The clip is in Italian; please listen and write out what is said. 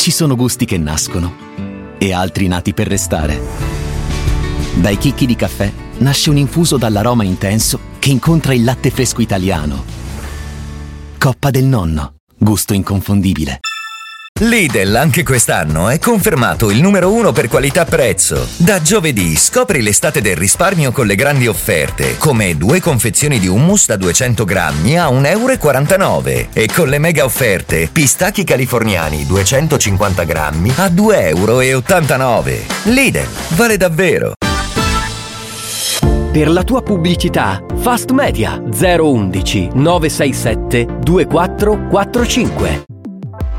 Ci sono gusti che nascono e altri nati per restare. Dai chicchi di caffè nasce un infuso dall'aroma intenso che incontra il latte fresco italiano. Coppa del Nonno, gusto inconfondibile. Lidl anche quest'anno è confermato il numero 1 per qualità-prezzo. Da giovedì scopri l'estate del risparmio con le grandi offerte, come 2 confezioni di hummus da 200 grammi a 1,49 € e con le mega offerte pistacchi californiani 250 grammi a 2,89 €. Lidl, vale davvero! Per la tua pubblicità, Fast Media 011 967 2445.